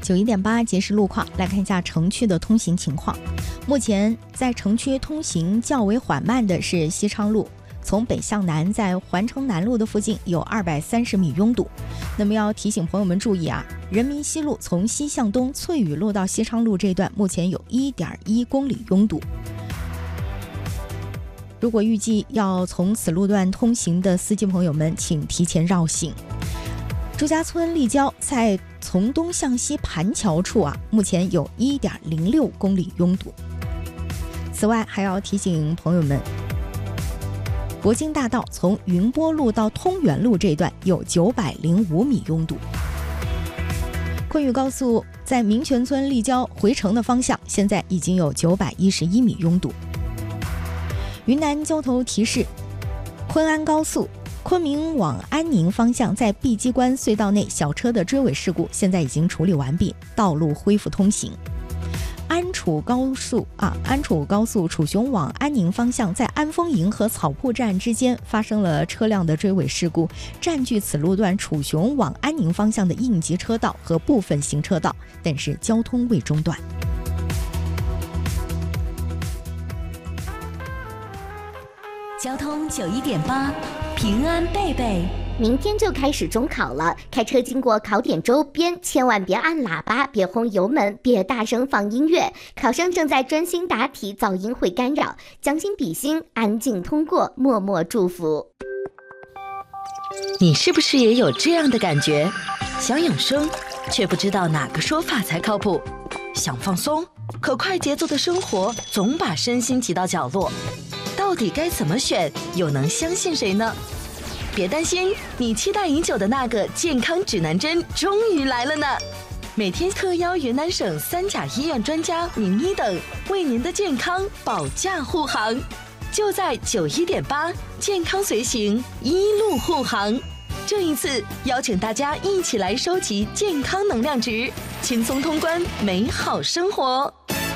91.8节时路况，来看一下城区的通行情况。目前在城区通行较为缓慢的是西昌路，从北向南，在环城南路的附近有230米拥堵。那么要提醒朋友们注意啊，人民西路从西向东翠雨路到西昌路这段目前有1.1公里拥堵。如果预计要从此路段通行的司机朋友们，请提前绕行。朱家村立交在从东向西盘桥处啊，目前有1.06公里拥堵。此外，还要提醒朋友们，国经大道从云波路到通远路这一段有905米拥堵。昆玉高速在民权村立交回城的方向，现在已经有911米拥堵。云南交头提示，昆安高速昆明往安宁方向在碧鸡关隧道内小车的追尾事故现在已经处理完毕，道路恢复通行。安楚高速楚雄往安宁方向在安丰营和草铺站之间发生了车辆的追尾事故，占据此路段楚雄往安宁方向的应急车道和部分行车道，但是交通未中断。 交通91.8，平安贝贝。 明天就开始中考了，开车经过考点周边，千万别按喇叭，别轰油门，别大声放音乐。考生正在专心答题，噪音会干扰。将心比心，安静通过，默默祝福。 你是不是也有这样的感觉？想养生，却不知道哪个说法才靠谱；想放松，可快节奏的生活总把身心挤到角落。到底该怎么选？又能相信谁呢？别担心，你期待已久的那个健康指南针终于来了呢！每天特邀云南省3甲医院专家、名医等，为您的健康保驾护航。就在91.8，健康随行，一路护航。这一次，邀请大家一起来收集健康能量值，轻松通关美好生活。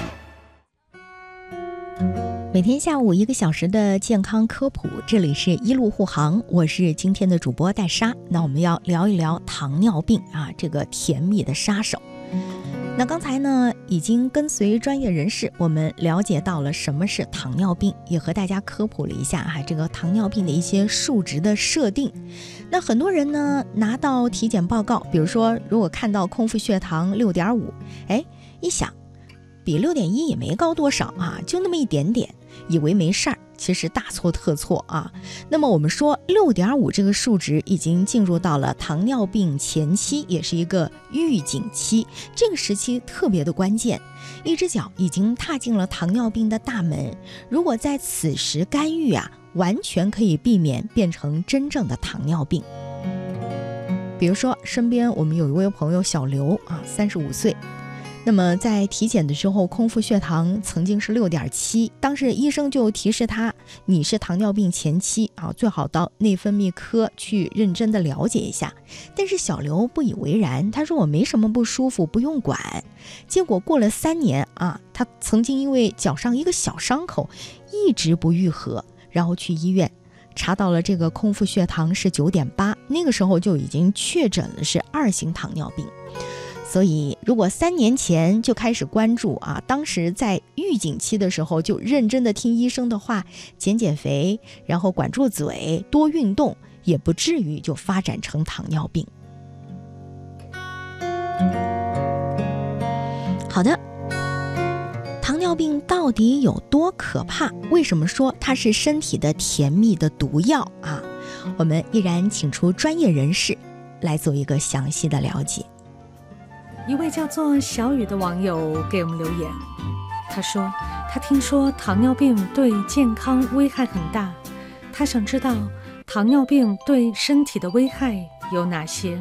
每天下午1个小时的健康科普，这里是一路护航，我是今天的主播戴莎。那我们要聊一聊糖尿病啊，这个甜蜜的杀手。那刚才呢，已经跟随专业人士，我们了解到了什么是糖尿病，也和大家科普了一下这个糖尿病的一些数值的设定。那很多人呢，拿到体检报告，比如说如果看到空腹血糖6.5，一想比6.1也没高多少啊，就那么一点点，以为没事儿，其实大错特错啊。那么我们说6.5这个数值已经进入到了糖尿病前期，也是一个预警期，这个时期特别的关键，一只脚已经踏进了糖尿病的大门，如果在此时干预完全可以避免变成真正的糖尿病。比如说身边我们有一位朋友小刘35岁，那么在体检的时候，空腹血糖曾经是6.7，当时医生就提示他，你是糖尿病前期最好到内分泌科去认真的了解一下。但是小刘不以为然，他说我没什么不舒服，不用管。结果过了3年他曾经因为脚上一个小伤口一直不愈合，然后去医院查到了这个空腹血糖是9.8，那个时候就已经确诊了是2型糖尿病。所以如果3年前就开始关注当时在预警期的时候就认真的听医生的话，减肥，然后管住嘴，多运动，也不至于就发展成糖尿病。好的，糖尿病到底有多可怕？为什么说它是身体的甜蜜的毒药我们依然请出专业人士来做一个详细的了解。 一位叫做小雨的网友给我们留言，他说他听说糖尿病对健康危害很大，他想知道糖尿病对身体的危害有哪些。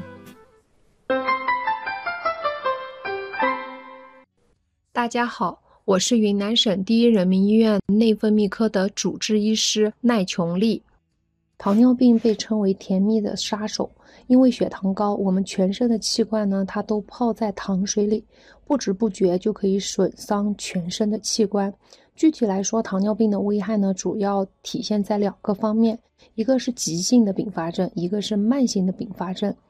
大家好，我是云南省第一人民医院内分泌科的主治医师奈琼丽。糖尿病被称为甜蜜的杀手，因为血糖高，我们全身的器官呢，它都泡在糖水里，不知不觉就可以损伤全身的器官。具体来说，糖尿病的危害呢，主要体现在2个方面，一个是急性的并发症，一个是慢性的并发症。